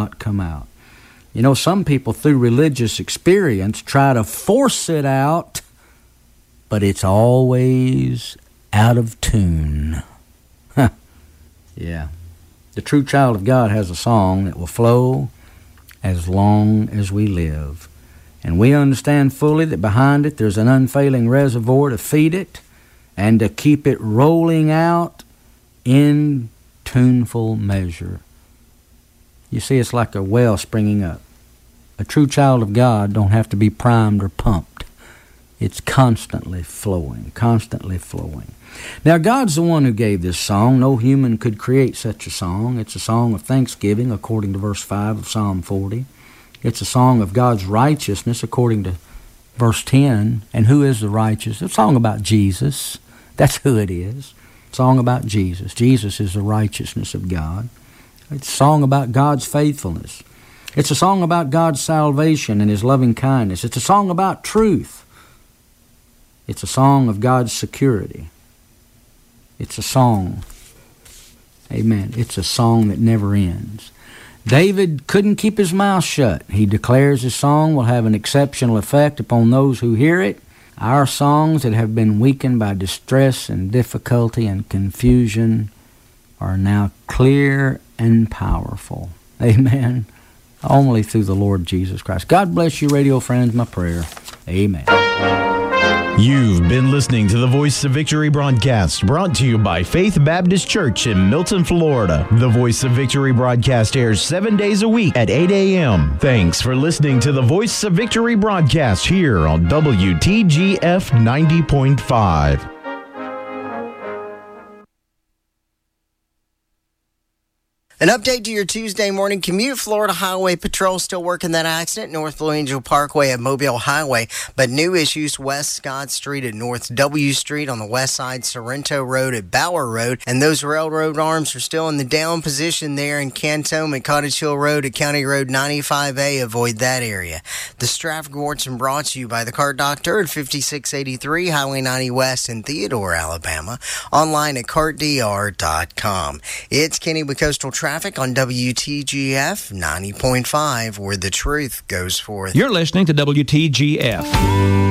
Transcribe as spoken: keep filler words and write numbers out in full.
not come out. You know, some people through religious experience try to force it out, but it's always out of tune. Huh. Yeah. The true child of God has a song that will flow as long as we live. And we understand fully that behind it there's an unfailing reservoir to feed it and to keep it rolling out in tuneful measure. You see, it's like a well springing up. A true child of God don't have to be primed or pumped. It's constantly flowing, constantly flowing. Now, God's the one who gave this song. No human could create such a song. It's a song of thanksgiving, according to verse five of Psalm forty. It's a song of God's righteousness, according to verse ten. And who is the righteous? It's a song about Jesus. That's who it is. A song about Jesus. Jesus is the righteousness of God. It's a song about God's faithfulness. It's a song about God's salvation and His loving kindness. It's a song about truth. It's a song of God's security. It's a song. Amen. It's a song that never ends. David couldn't keep his mouth shut. He declares his song will have an exceptional effect upon those who hear it. Our songs that have been weakened by distress and difficulty and confusion are now clear and powerful. Amen. Only through the Lord Jesus Christ. God bless you, radio friends, my prayer. Amen. You've been listening to the Voice of Victory broadcast, brought to you by Faith Baptist Church in Milton, Florida. The Voice of Victory broadcast airs seven days a week at eight a.m. Thanks for listening to the Voice of Victory broadcast here on W T G F ninety point five. An update to your Tuesday morning commute. Florida Highway Patrol still working that accident. North Blue Angel Parkway at Mobile Highway. But new issues west Scott Street at North W Street, on the west side Sorrento Road at Bauer Road. And those railroad arms are still in the down position there in Canton at Cottage Hill Road at County Road ninety-five A. Avoid that area. The traffic warning brought to you by the Car Doctor at fifty-six eighty-three Highway ninety West in Theodore, Alabama. Online at cart d r dot com. It's Kenny with Coastal Traffic. Traffic on W T G F ninety point five, where the truth goes forth. You're listening to W T G F.